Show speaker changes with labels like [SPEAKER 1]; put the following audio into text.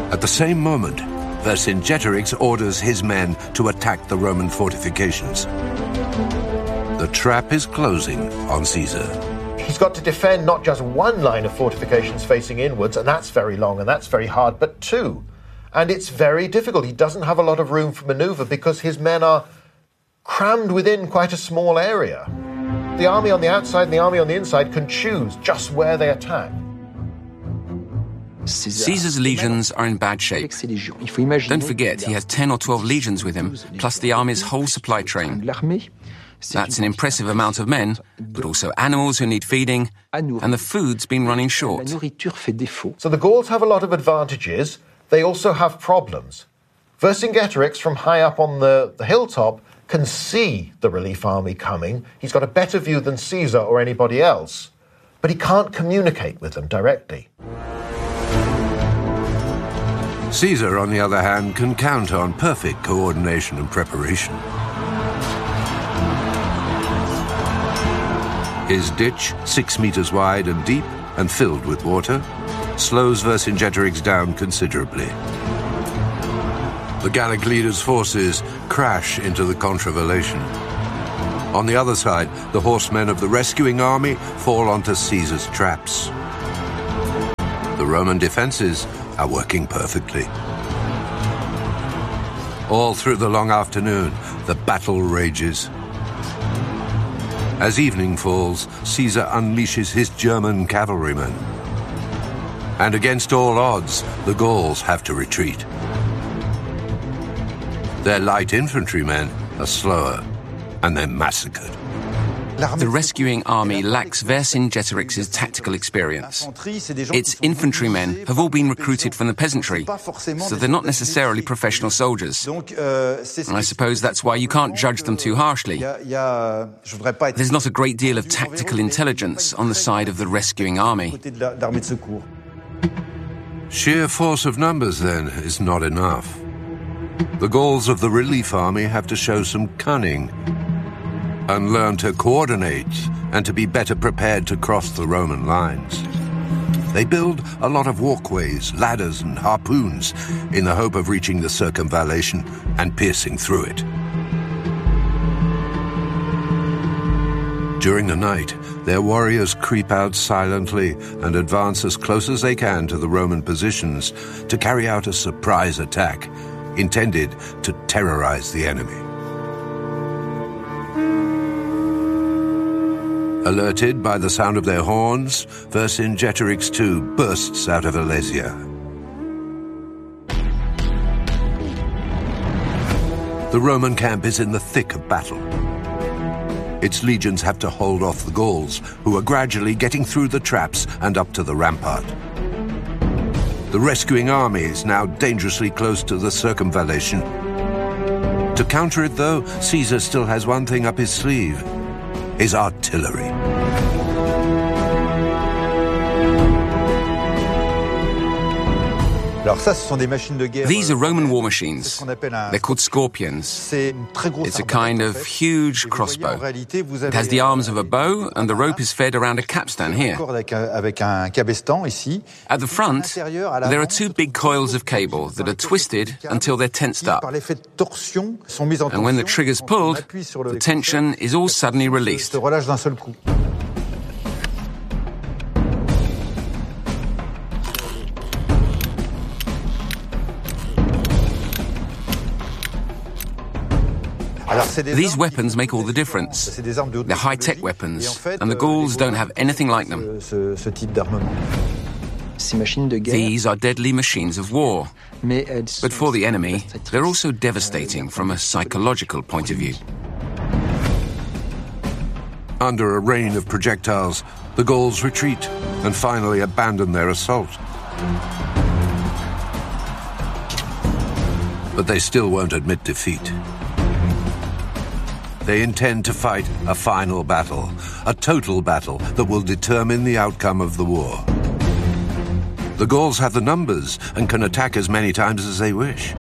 [SPEAKER 1] At the same moment, Vercingetorix orders his men to attack the Roman fortifications. The trap is closing on Caesar.
[SPEAKER 2] He's got to defend not just one line of fortifications facing inwards, and that's very long and that's very hard, but two. And it's very difficult. He doesn't have a lot of room for manoeuvre because his men are crammed within quite a small area. The army on the outside and the army on the inside can choose just where they attack.
[SPEAKER 3] Caesar's legions are in bad shape. Don't forget, he has 10 or 12 legions with him, plus the army's whole supply train. That's an impressive amount of men, but also animals who need feeding, and the food's been running short.
[SPEAKER 2] So the Gauls have a lot of advantages. They also have problems. Vercingetorix, from high up on the hilltop, can see the relief army coming. He's got a better view than Caesar or anybody else, but he can't communicate with them directly.
[SPEAKER 1] Caesar, on the other hand, can count on perfect coordination and preparation. His ditch, 6 meters wide and deep and filled with water, slows Vercingetorix down considerably. The Gallic leader's forces crash into the contravallation. On the other side, the horsemen of the rescuing army fall onto Caesar's traps. The Roman defenses are working perfectly. All through the long afternoon, the battle rages. As evening falls, Caesar unleashes his German cavalrymen. And against all odds, the Gauls have to retreat. Their light infantrymen are slower, and they're massacred.
[SPEAKER 3] The rescuing army lacks Vercingetorix's tactical experience. Its infantrymen have all been recruited from the peasantry, so they're not necessarily professional soldiers. And I suppose that's why you can't judge them too harshly. There's not a great deal of tactical intelligence on the side of the rescuing army.
[SPEAKER 1] Sheer force of numbers, then, is not enough. The Gauls of the relief army have to show some cunning and learn to coordinate and to be better prepared to cross the Roman lines. They build a lot of walkways, ladders and harpoons in the hope of reaching the circumvallation and piercing through it. During the night, their warriors creep out silently and advance as close as they can to the Roman positions to carry out a surprise attack intended to terrorize the enemy. Alerted by the sound of their horns, Vercingetorix too bursts out of Alesia. The Roman camp is in the thick of battle. Its legions have to hold off the Gauls, who are gradually getting through the traps and up to the rampart. The rescuing army is now dangerously close to the circumvallation. To counter it, though, Caesar still has one thing up his sleeve: his artillery.
[SPEAKER 3] These are Roman war machines. They're called Scorpions. It's a kind of huge crossbow. It has the arms of a bow, and the rope is fed around a capstan here. At the front, there are two big coils of cable that are twisted until they're tensed up. And when the trigger's pulled, the tension is all suddenly released. These weapons make all the difference. They're high-tech weapons, and the Gauls don't have anything like them. These are deadly machines of war. But for the enemy, they're also devastating from a psychological point of view.
[SPEAKER 1] Under a rain of projectiles, the Gauls retreat and finally abandon their assault. But they still won't admit defeat. They intend to fight a final battle, a total battle that will determine the outcome of the war. The Gauls have the numbers and can attack as many times as they wish.